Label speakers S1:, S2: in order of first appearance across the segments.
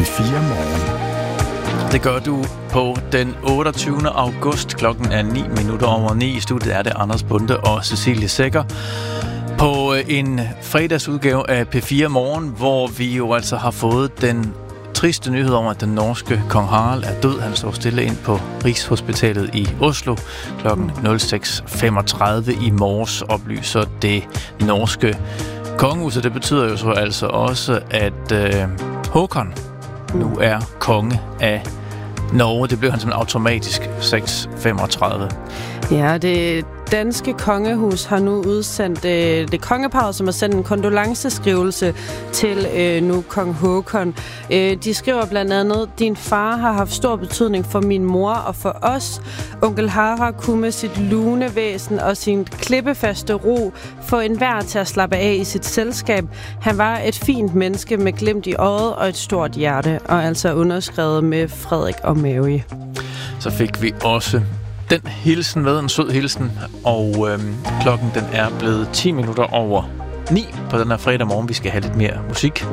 S1: P4 Morgen.
S2: Det gør du på den 28. august. Klokken er 9:09. I studiet er det Anders Bunde og Cecilie Sækker på en fredagsudgave af P4 Morgen, hvor vi jo altså har fået den triste nyhed om, at den norske kong Harald er død. Han står stille ind på Rigshospitalet i Oslo klokken 06:35 i morges, oplyser det norske kongehus. Det betyder jo så altså også, at Håkon nu er konge af Norge. Det blev han simpelthen automatisk 6:35.
S3: Ja, det danske kongehus har nu udsendt det kongeparret, som har sendt en kondolenceskrivelse til nu kong Håkon. De skriver blandt andet: din far har haft stor betydning for min mor og for os. Onkel Harald kunne med sit lune væsen og sin klippefaste ro få enhver til at slappe af i sit selskab. Han var et fint menneske med glimt i øjet og et stort hjerte, og altså underskrevet med Frederik og Mary.
S2: Så fik vi også den hilsen med, en sød hilsen, og klokken den er blevet 9:10 på den her fredag morgen. Vi skal have lidt mere musik.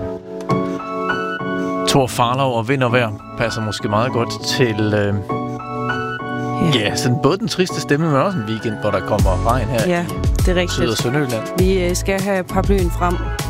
S2: Thor Farlov og Vind og Vejr passer måske meget godt til sådan både den triste stemme, men også en weekend, hvor der kommer regn her
S3: ja, det er rigtigt.
S2: Syd- og Sønderjylland.
S3: Vi skal have paraplyen frem.